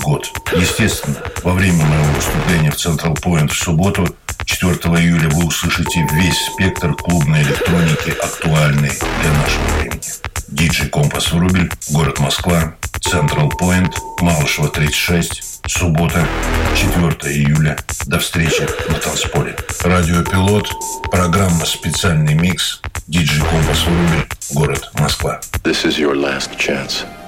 год. Естественно, во время моего выступления в Central Point в субботу, 4 июля, вы услышите весь спектр клубной электроники, актуальный для нашего времени. DJ Компас Врубель, город Москва, Central Point, Малышева, 36, суббота, 4 июля. До встречи на танцполе. Радиопилот, программа «Специальный микс», DJ Компас Врубель, город Москва. This is your last chance.